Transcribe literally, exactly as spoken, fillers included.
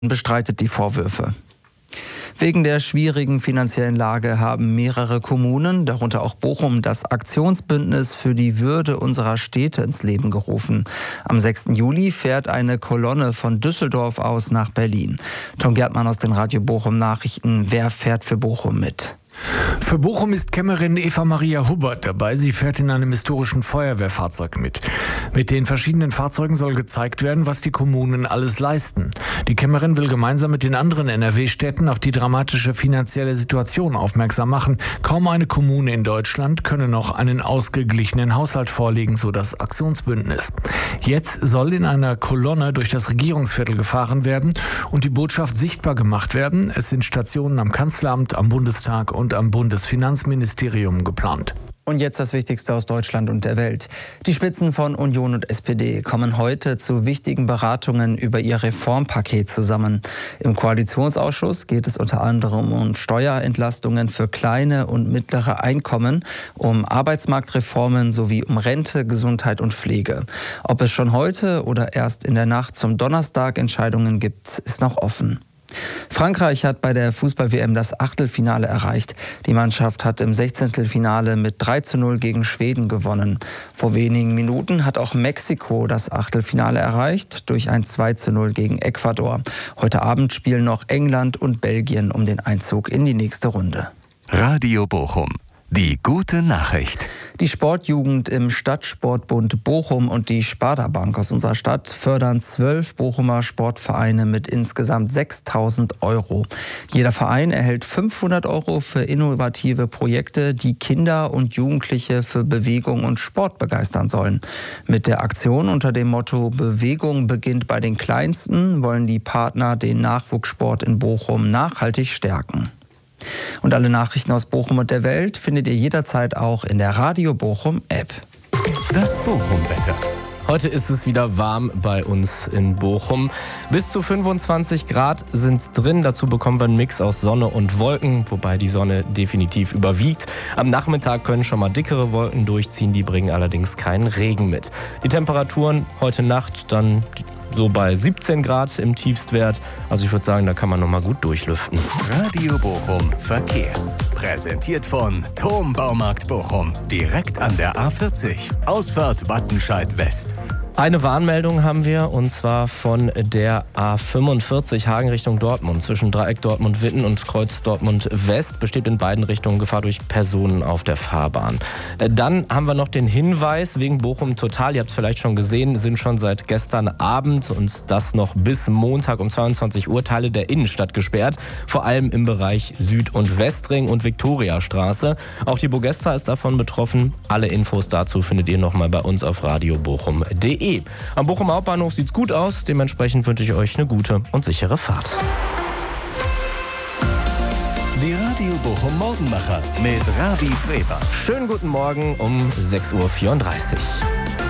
bestreitet die Vorwürfe. Wegen der schwierigen finanziellen Lage haben mehrere Kommunen, darunter auch Bochum, das Aktionsbündnis für die Würde unserer Städte ins Leben gerufen. Am sechsten Juli fährt eine Kolonne von Düsseldorf aus nach Berlin. Tom Gärtmann aus den Radio Bochum Nachrichten. Wer fährt für Bochum mit? Für Bochum ist Kämmerin Eva Maria Hubbert dabei. Sie fährt in einem historischen Feuerwehrfahrzeug mit. Mit den verschiedenen Fahrzeugen soll gezeigt werden, was die Kommunen alles leisten. Die Kämmerin will gemeinsam mit den anderen N R W-Städten auf die dramatische finanzielle Situation aufmerksam machen. Kaum eine Kommune in Deutschland könne noch einen ausgeglichenen Haushalt vorlegen, so das Aktionsbündnis. Jetzt soll in einer Kolonne durch das Regierungsviertel gefahren werden und die Botschaft sichtbar gemacht werden. Es sind Stationen am Kanzleramt, am Bundestag und am Bundesfinanzministerium geplant. Und jetzt das Wichtigste aus Deutschland und der Welt. Die Spitzen von Union und S P D kommen heute zu wichtigen Beratungen über ihr Reformpaket zusammen. Im Koalitionsausschuss geht es unter anderem um Steuerentlastungen für kleine und mittlere Einkommen, um Arbeitsmarktreformen sowie um Rente, Gesundheit und Pflege. Ob es schon heute oder erst in der Nacht zum Donnerstag Entscheidungen gibt, ist noch offen. Frankreich hat bei der Fußball-W M das Achtelfinale erreicht. Die Mannschaft hat im Sechzehntelfinale mit drei zu null gegen Schweden gewonnen. Vor wenigen Minuten hat auch Mexiko das Achtelfinale erreicht durch ein zwei zu null gegen Ecuador. Heute Abend spielen noch England und Belgien um den Einzug in die nächste Runde. Radio Bochum. Die gute Nachricht. Die Sportjugend im Stadtsportbund Bochum und die Sparda Bank aus unserer Stadt fördern zwölf Bochumer Sportvereine mit insgesamt sechstausend Euro. Jeder Verein erhält fünfhundert Euro für innovative Projekte, die Kinder und Jugendliche für Bewegung und Sport begeistern sollen. Mit der Aktion unter dem Motto Bewegung beginnt bei den Kleinsten wollen die Partner den Nachwuchssport in Bochum nachhaltig stärken. Und alle Nachrichten aus Bochum und der Welt findet ihr jederzeit auch in der Radio Bochum App. Das Bochum-Wetter. Heute ist es wieder warm bei uns in Bochum. Bis zu fünfundzwanzig Grad sind drin. Dazu bekommen wir einen Mix aus Sonne und Wolken, wobei die Sonne definitiv überwiegt. Am Nachmittag können schon mal dickere Wolken durchziehen, die bringen allerdings keinen Regen mit. Die Temperaturen heute Nacht dann so bei siebzehn Grad im Tiefstwert. Also ich würde sagen, da kann man noch mal gut durchlüften. Radio Bochum Verkehr. Präsentiert von Thom Baumarkt Bochum. Direkt an der A vierzig. Ausfahrt Wattenscheid West. Eine Warnmeldung haben wir, und zwar von der A fünfundvierzig Hagen Richtung Dortmund. Zwischen Dreieck Dortmund-Witten und Kreuz Dortmund-West besteht in beiden Richtungen Gefahr durch Personen auf der Fahrbahn. Dann haben wir noch den Hinweis wegen Bochum Total. Ihr habt es vielleicht schon gesehen, sind schon seit gestern Abend und das noch bis Montag um zweiundzwanzig Uhr Teile der Innenstadt gesperrt. Vor allem im Bereich Süd- und Westring und Viktoriastraße. Auch die Bogestra ist davon betroffen. Alle Infos dazu findet ihr nochmal bei uns auf radio bochum punkt de. Am Bochum Hauptbahnhof sieht's gut aus, dementsprechend wünsche ich euch eine gute und sichere Fahrt. Die Radio Bochum Morgenmacher mit Ravi Freber. Schönen guten Morgen um sechs Uhr vierunddreißig.